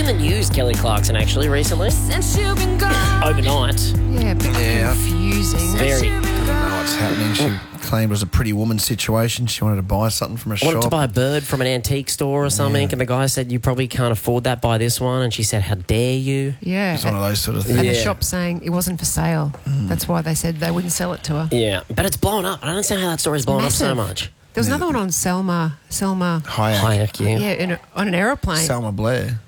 the news, Kelly Clarkson, actually, recently. Overnight. Yeah, a bit confusing. Very. I don't know what's happening. She claimed it was a pretty woman situation. She wanted to buy something from a shop. Wanted to buy a bird from an antique store or something, and the guy said, you probably can't afford that, buy this one. And she said, how dare you? Yeah. It's one of those sort of things. And the shop saying it wasn't for sale. That's why they said they wouldn't sell it to her. Yeah, but it's blown up. I don't understand how that story's blown up so much. There was another one on Selma Hayek. Yeah. On an aeroplane. Selma Blair.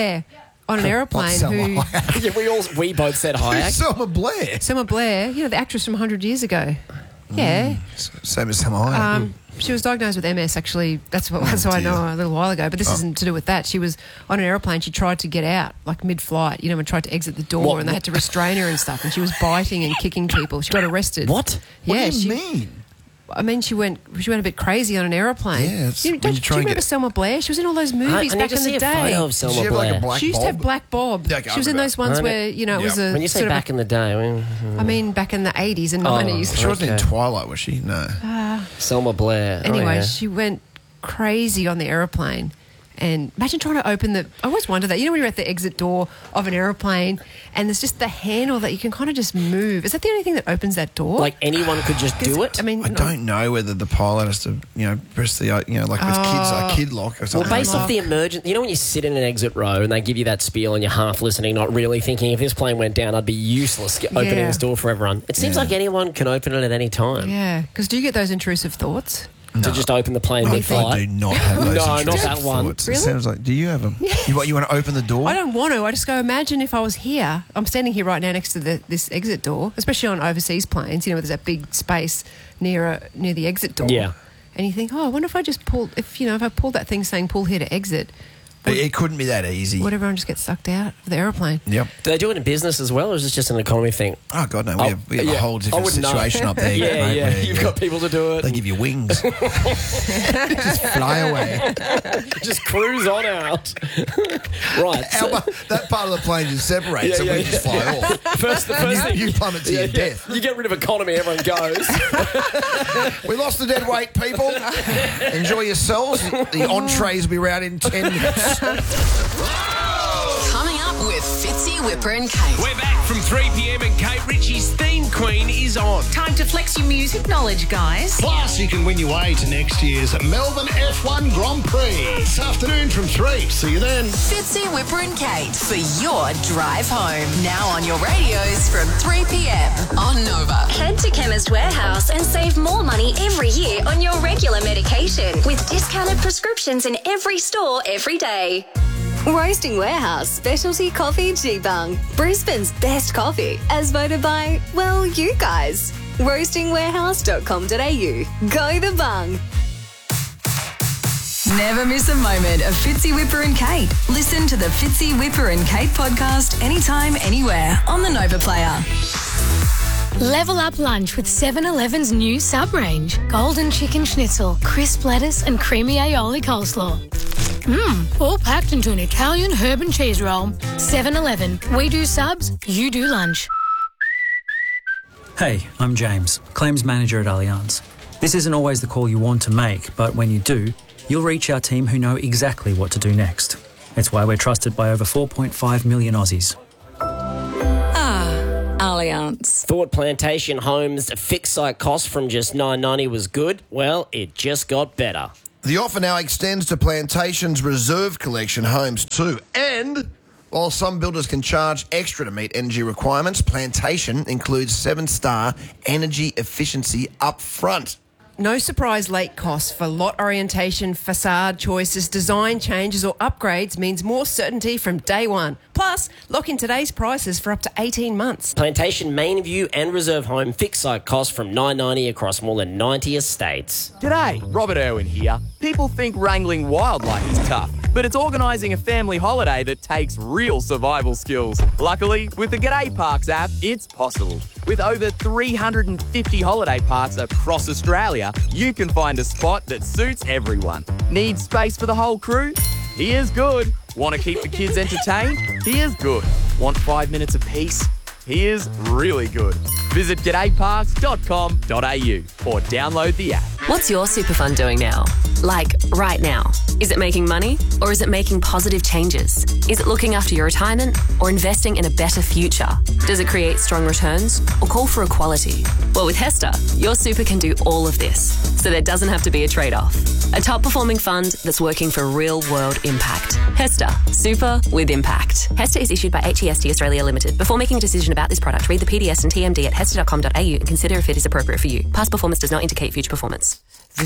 On an aeroplane Selma who... Yeah, we both said Hayek. Selma Blair. Selma Blair, the actress from 100 years ago. Yeah. Same as Selma Hayek. She was diagnosed with MS, actually. That's what I know a little while ago. But this isn't to do with that. She was on an aeroplane. She tried to get out, like mid-flight, and tried to exit the door, and they had to restrain her and stuff. And she was biting and kicking people. She got arrested. What? Yeah, What do you mean? I mean, she went a bit crazy on an aeroplane. Yeah, do you remember Selma Blair? She was in all those movies back in the day. I need to see a photo of Selma Did she have Blair. like a black She used to have bob? black bob. Yeah, okay, she was in those ones where, it was a... When you say sort of back in the day, I mean, back in the 80s and 90s. She wasn't in Twilight, was she? No. Selma Blair. Anyway, she went crazy on the aeroplane. And imagine trying to open I always wonder that. When you're at the exit door of an aeroplane and there's just the handle that you can kind of just move. Is that the only thing that opens that door? Like anyone could just do it? I mean, I don't know whether the pilot has to, press the, like with kids, a kid lock or something. Well, based off the emergency, when you sit in an exit row and they give you that spiel and you're half listening, not really thinking, if this plane went down, I'd be useless opening this door for everyone. It seems like anyone can open it at any time. Yeah, because do you get those intrusive thoughts? To just open the plane mid-flight? I do not have those. No, not that one. Thoughts. Really? It sounds like, do you have them? You want to open the door? I don't want to. I just go, imagine if I was here. I'm standing here right now next to this exit door, especially on overseas planes, where there's that big space near the exit door. Yeah. And you think, I wonder if I just if I pulled that thing saying pull here to exit, it couldn't be that easy. would everyone just get sucked out of the aeroplane? Yep. Do they do it in business as well, or is this just an economy thing? Oh, God, no. We have a whole different situation up there. Yeah. Mate, You've got people to do it. They give you wings. Just fly away. Just cruise on out. Right. That part of the plane just separates and we just fly off. The first thing. You plummet to your death. You get rid of economy, everyone goes. We lost the dead weight, people. Enjoy yourselves. The entrees will be around in 10 minutes. Coming up with Fitzy, Whipper and Kate. We're back from 3 p.m. and Kate Ritchie's Theme Queen is on. Time to flex your music knowledge, guys. Plus, you can win your way to next year's Melbourne F1 Grand Prix. This afternoon from 3. See you then. Fitzy, Whipper and Kate for your drive home. Now on your radios from 3 p.m. on Nova. Head to Chemist Warehouse and save more money every year on your regular medication with discounted prescriptions in every store every day. Roasting Warehouse Specialty Coffee G-Bung. Brisbane's best coffee, as voted by, well, you guys. roastingwarehouse.com.au. Go the bung. Never miss a moment of Fitzy, Whipper and Kate. Listen to the Fitzy, Whipper and Kate podcast anytime, anywhere on the Nova Player. Level up lunch with 7-Eleven's new sub-range. Golden chicken schnitzel, crisp lettuce and creamy aioli coleslaw. All packed into an Italian herb and cheese roll. 7-Eleven. We do subs, you do lunch. Hey, I'm James, Claims Manager at Allianz. This isn't always the call you want to make, but when you do, you'll reach our team who know exactly what to do next. It's why we're trusted by over 4.5 million Aussies. Allianz. Thought Plantation Homes fixed site cost from just $9.90 was good? Well, it just got better. The offer now extends to Plantation's Reserve Collection homes too. And while some builders can charge extra to meet energy requirements, Plantation includes 7-star energy efficiency up front. No surprise late costs for lot orientation, facade choices, design changes or upgrades means more certainty from day one. Plus, lock in today's prices for up to 18 months. Plantation Main View and Reserve Home fixed site cost from $9.90 across more than 90 estates. G'day, Robert Irwin here. People think wrangling wildlife is tough, but it's organising a family holiday that takes real survival skills. Luckily, with the G'day Parks app, it's possible. With over 350 holiday parks across Australia, you can find a spot that suits everyone. Need space for the whole crew? Here's good. Want to keep the kids entertained? Here's good. Want 5 minutes of peace? Here's really good. Visit g'dayparks.com.au or download the app. What's your super fun doing now? Like right now. Is it making money or is it making positive changes? Is it looking after your retirement or investing in a better future? Does it create strong returns or call for equality? Well, with Hester, your super can do all of this, so there doesn't have to be a trade-off. A top-performing fund that's working for real-world impact. Hester, super with impact. Hester is issued by HEST Australia Limited. Before making a decision about this product, read the PDS and TMD at hester.com.au and consider if it is appropriate for you. Past performance does not indicate future performance.